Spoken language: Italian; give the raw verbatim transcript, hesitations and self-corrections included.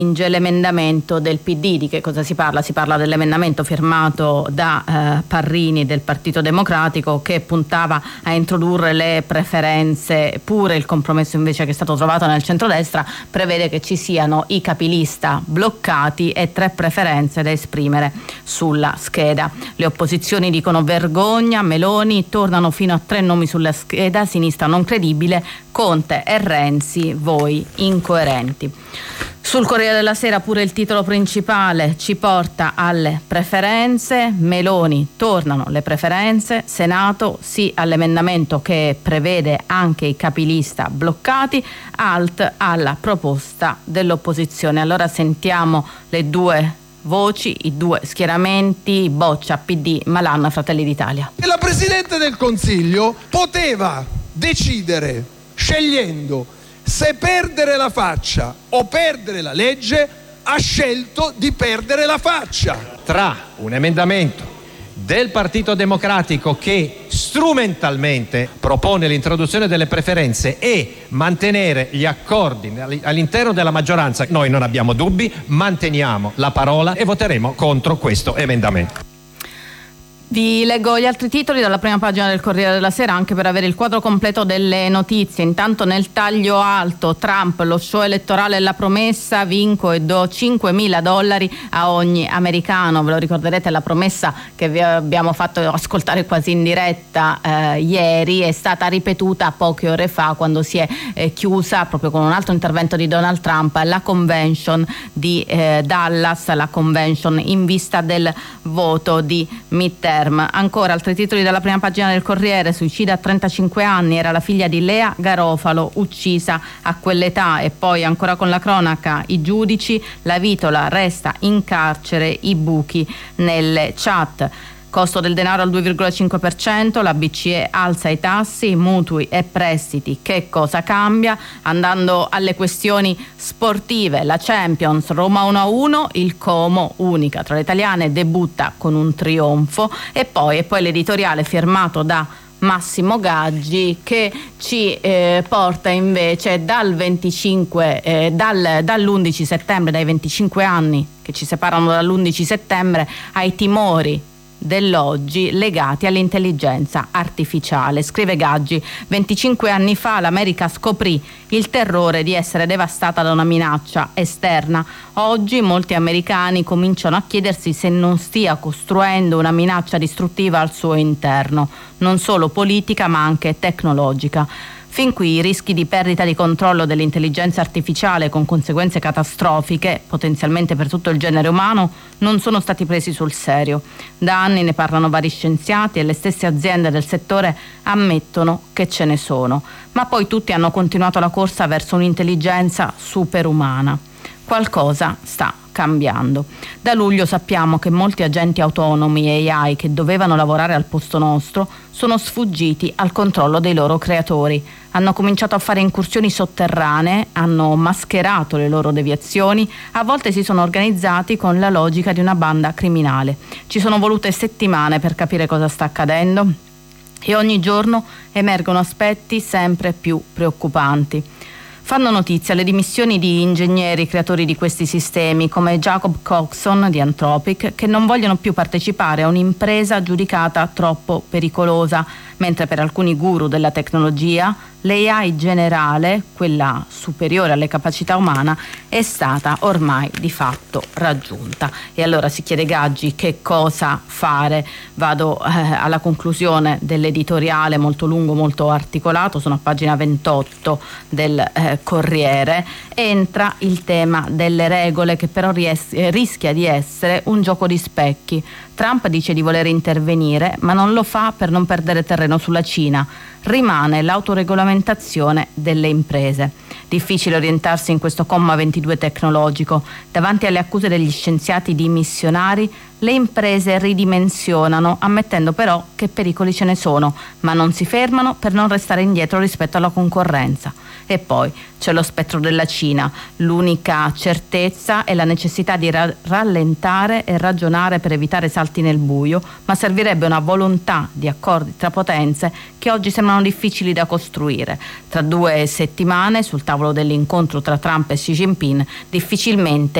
L'emendamento del P D. Di che cosa si parla? Si parla dell'emendamento firmato da eh, Parrini del Partito Democratico, che puntava a introdurre le preferenze. Pure il compromesso invece che è stato trovato nel centrodestra prevede che ci siano i capilista bloccati e tre preferenze da esprimere sulla scheda. Le opposizioni dicono vergogna, Meloni, tornano fino a tre nomi sulla scheda, sinistra non credibile, Conte e Renzi, voi incoerenti. Sul Corriere della Sera pure il titolo principale ci porta alle preferenze. Meloni, tornano le preferenze, Senato sì all'emendamento che prevede anche i capilista bloccati, alt alla proposta dell'opposizione. Allora sentiamo le due voci, i due schieramenti, Boccia, P D, Malan, Fratelli d'Italia. E la Presidente del Consiglio poteva decidere, scegliendo se perdere la faccia o perdere la legge, ha scelto di perdere la faccia. Tra un emendamento del Partito Democratico che strumentalmente propone l'introduzione delle preferenze e mantenere gli accordi all'interno della maggioranza, noi non abbiamo dubbi, manteniamo la parola e voteremo contro questo emendamento. Vi leggo gli altri titoli dalla prima pagina del Corriere della Sera, anche per avere il quadro completo delle notizie. Intanto nel taglio alto, Trump, lo show elettorale e la promessa, vinco e do cinquemila dollari a ogni americano. Ve lo ricorderete, la promessa che vi abbiamo fatto ascoltare quasi in diretta eh, ieri è stata ripetuta poche ore fa, quando si è eh, chiusa proprio con un altro intervento di Donald Trump la convention di eh, Dallas, la convention in vista del voto di midterm. Ancora altri titoli dalla prima pagina del Corriere: suicida a trentacinque anni, era la figlia di Lea Garofalo, uccisa a quell'età. E poi ancora con la cronaca, i giudici, la Vitola resta in carcere, i buchi nelle chat. Costo del denaro al due virgola cinque per cento, la B C E alza i tassi, mutui e prestiti, che cosa cambia? Andando alle questioni sportive, la Champions, Roma uno a uno, il Como, unica tra le italiane, debutta con un trionfo. E poi, e poi l'editoriale firmato da Massimo Gaggi, che ci eh, porta invece dal venticinque, eh, dal, dall'undici settembre, dai venticinque anni che ci separano dall'undici settembre, ai timori dell'oggi legati all'intelligenza artificiale. Scrive Gaggi: venticinque anni fa l'America scoprì il terrore di essere devastata da una minaccia esterna. Oggi molti americani cominciano a chiedersi se non stia costruendo una minaccia distruttiva al suo interno, non solo politica ma anche tecnologica. Fin qui i rischi di perdita di controllo dell'intelligenza artificiale con conseguenze catastrofiche, potenzialmente per tutto il genere umano, non sono stati presi sul serio. Da anni ne parlano vari scienziati e le stesse aziende del settore ammettono che ce ne sono. Ma poi tutti hanno continuato la corsa verso un'intelligenza superumana. Qualcosa sta cambiando. Da luglio sappiamo che molti agenti autonomi e A I che dovevano lavorare al posto nostro sono sfuggiti al controllo dei loro creatori. Hanno cominciato a fare incursioni sotterranee, hanno mascherato le loro deviazioni, a volte si sono organizzati con la logica di una banda criminale. Ci sono volute settimane per capire cosa sta accadendo e ogni giorno emergono aspetti sempre più preoccupanti. Fanno notizia le dimissioni di ingegneri creatori di questi sistemi come Jacob Coxon di Anthropic, che non vogliono più partecipare a un'impresa giudicata troppo pericolosa, mentre per alcuni guru della tecnologia l'A I generale, quella superiore alle capacità umane, è stata ormai di fatto raggiunta. E allora si chiede Gaggi che cosa fare. Vado eh, alla conclusione dell'editoriale molto lungo, molto articolato, sono a pagina ventotto del eh, Corriere. Entra il tema delle regole, che però ries- rischia di essere un gioco di specchi. Trump dice di voler intervenire, ma non lo fa per non perdere terreno sulla Cina. Rimane l'autoregolamentazione delle imprese. Difficile orientarsi in questo comma ventidue tecnologico. Davanti alle accuse degli scienziati di missionari, le imprese ridimensionano, ammettendo però che pericoli ce ne sono, ma non si fermano per non restare indietro rispetto alla concorrenza. E poi c'è lo spettro della Cina. L'unica certezza è la necessità di ra- rallentare e ragionare per evitare salti nel buio, ma servirebbe una volontà di accordi tra potenze che oggi sembrano difficili da costruire. Tra due settimane, sul tavolo dell'incontro tra Trump e Xi Jinping, difficilmente